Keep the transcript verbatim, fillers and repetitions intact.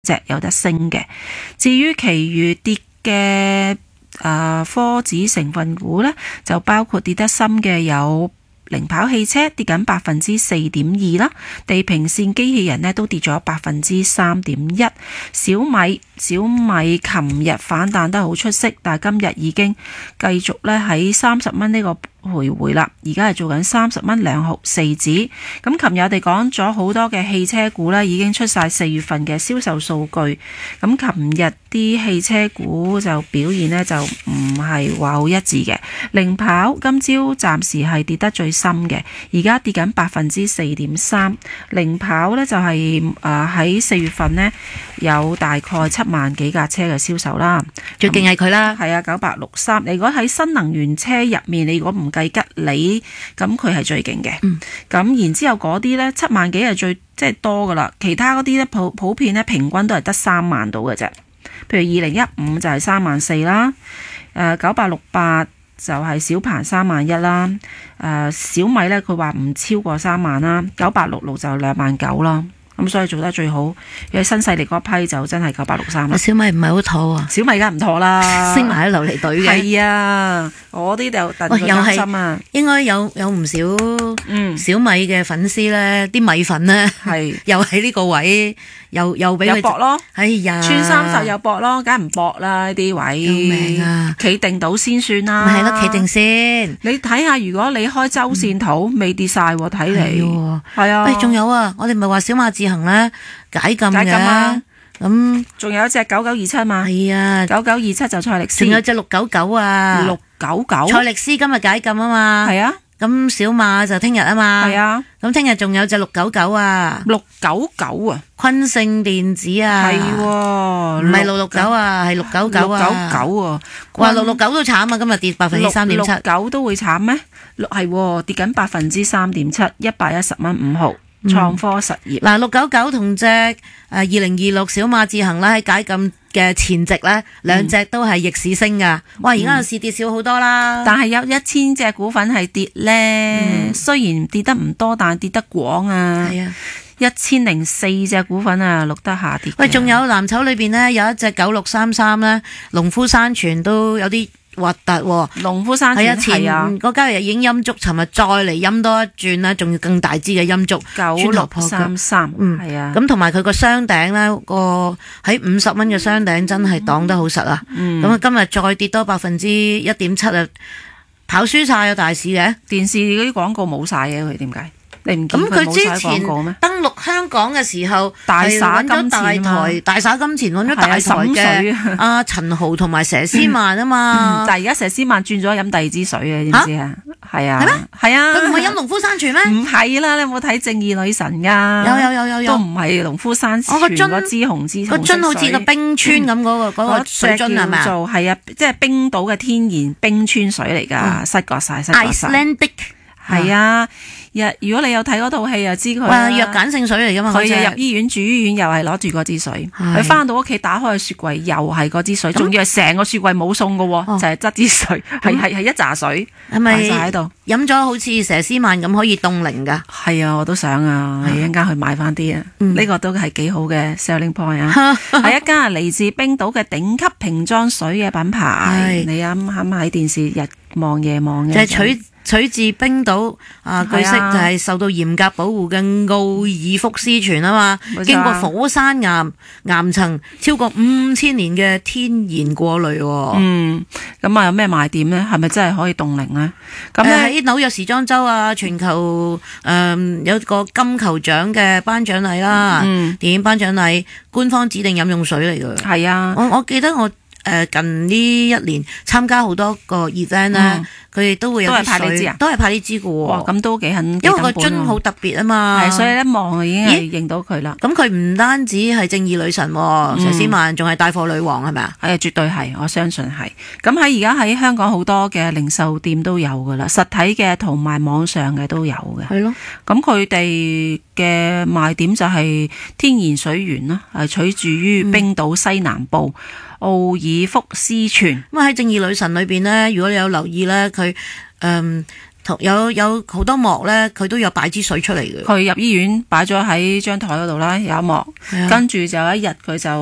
隻有得升嘅。至於其餘跌嘅誒科指成分股呢，就包括跌得深嘅有零跑汽車跌緊百分之四點二啦，地平線機器人呢都跌咗百分之三點一。小米小米琴日反彈得好出色，但係今日已經繼續咧喺三十蚊呢個徘徊啦，而家係做緊三十蚊兩毫四子。咁琴日我哋講咗好多嘅汽車股呢，已經出晒四月份嘅銷售數據。咁琴日啲汽車股就表現呢，就唔係話好一致嘅。零跑今朝暫時係跌得最深嘅，而家跌緊百分之四點三。零跑呢，就係誒喺四月份呢，有大概七萬幾架車嘅銷售啦， 最勁係佢啦， 係啊九八六三。你如果喺新能源車入面，你如果唔計吉利，咁佢係最勁嘅。咁、嗯、然之後嗰啲呢，七萬幾係最即係多噶啦，其他嗰啲呢，普普遍呢，平均都係得三萬到嘅啫。譬如二零一五就係三萬四啦，誒九八六八就係小鵬三萬一啦，誒、呃、小米呢，佢話唔超過三萬啦，九八六六就兩萬九啦。咁所以做得最好，因為新勢力嗰批就真係九八六三啦。 小米唔係好妥啊， 小米梗係唔妥啦， 升埋喺流離隊嘅。 係啊，我啲就戥佢擔心啊。 應該有有唔少嗯小米嘅粉絲咧，啲米粉咧係又喺呢個位，又又俾佢搏咯。 哎呀， 穿三十又搏咯，梗係唔搏啦呢啲位。救命啊！ 企定到先算啦。 咪係咯，企定先。你睇下，如果你開周線圖未、嗯、跌晒，睇嚟係啊。 喂，仲有啊，我哋咪話小馬智行咧解禁嘅，咁仲有一隻九九二七嘛？ 係啊， 九九二七就賽力斯， 仲有隻六九九啊， 六九九賽力斯今日解禁啊嘛， 係啊， 咁小馬就聽日啊嘛， 係啊， 咁聽日仲有隻六九九啊， 六九九啊， 坤盛電子啊， 係喎， 唔係六六九啊，係六九九啊， 六九九啊， 哇六六九都慘啊，今日跌百分之三點七， 六九都會慘咩？六係跌緊百分之三點七，一百一十蚊五毫。創科實業嗱，六九九同隻誒二零二六小馬智行咧喺解禁嘅前夕咧，兩隻都係逆市升噶。哇！而家個市跌少好多啦， 但係有一千隻股份係跌咧、嗯，雖然跌得唔多，但係跌得廣啊。係啊，一千零四隻股份啊，錄得下跌。 喂，仲有藍籌裏邊呢，有一隻九六三三咧，農夫山泉都有啲核突喎， 農夫山泉係啊， 前個交易日已經陰燭，尋日再嚟陰多一轉啦，仲要更大支嘅陰燭， 九六三三， 嗯，係啊，咁同埋佢個雙頂咧，個喺五十蚊嘅雙頂真係擋得好實啊，咁、嗯、啊今日再跌多百分之一點七啊，跑輸晒個大市嘅， 電視嗰啲廣告冇晒嘅，佢點解？你唔見佢冇晒廣告咩？ 登陸香港嘅時候， 大灑金錢大台大灑金錢揾咗大台嘅阿陳豪同埋佘詩曼啊嘛， 但係而家佘詩曼轉咗飲第二支水嘅，知唔知啊？係啊，係咩？係啊， 佢唔係飲農夫山泉咩？ 唔係啦，你有冇睇正義女神噶？ 有有有有有， 都唔係農夫山泉嗰支紅支個樽好似個冰川咁嗰個嗰個水樽係咪？ 做係啊，即係冰島嘅天然冰川水嚟噶，失覺晒，失覺晒。 Icelandic 係啊。如果你有睇嗰套戲，就知佢哇，藥鹼性水嚟噶嘛？ 佢入醫院住醫院又係攞住嗰支水，佢翻到屋企打開個雪櫃又係嗰支水，仲要係成個雪櫃冇餸噶，哦、就係執支水，係係係一紮水，係咪晒喺度？飲咗好似佘詩曼咁可以凍齡噶？ 係啊，我都想啊，一陣間去買翻啲啊，呢、嗯這個都係幾好嘅 selling point 啊！係一間嚟自冰島嘅頂級瓶裝水嘅品牌，你啱啱喺電視日望夜望嘅， 就係、是、取。取自冰島啊，據悉就係受到嚴格保護嘅奧爾福斯泉啊嘛，經過火山岩岩層超過五千年嘅天然過濾。 嗯，咁啊有咩賣點呢？係咪真係可以凍齡呢？咁喺紐約時裝周啊，全球誒、呃、有個金球獎嘅頒獎禮啦，嗯、電影頒獎禮官方指定飲用水嚟嘅。係啊，我我記得我。誒、呃，近呢一年參加好多個 event 咧、嗯，佢哋都會有啲水，都係派呢支啊，都係派呢支嘅喎。哇，咁都幾肯，因為個樽好特別啊嘛。係，所以一望已經係認到佢啦。咁佢唔單止係正義女神，佘詩曼仲係帶貨女王係咪啊？係，絕對係，我相信係。咁喺而家喺香港好多嘅零售店都有噶啦，實體嘅同埋網上嘅都有嘅。係咯。咁佢哋嘅賣點就係天然水源啦，係取自於冰島西南部。嗯奧爾福斯泉咁喺正義女神裏邊呢，如果你有留意呢，佢誒有有好多幕咧，佢都有擺支水出嚟嘅。 佢入醫院擺咗喺張台嗰度啦，有一幕，跟住就有一日佢就